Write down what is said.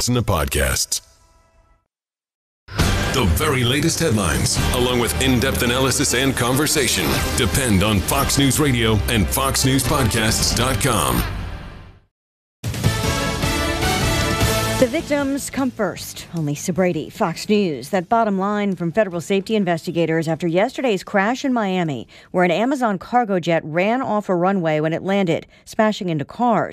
listen to podcasts. The very latest headlines, along with in-depth analysis and conversation, depend on Fox News Radio and FoxNewsPodcasts.com. The victims come first. I'm Lisa Brady, Fox News. That bottom line from federal safety investigators after yesterday's crash in Miami, where an Amazon cargo jet ran off a runway when it landed, smashing into cars.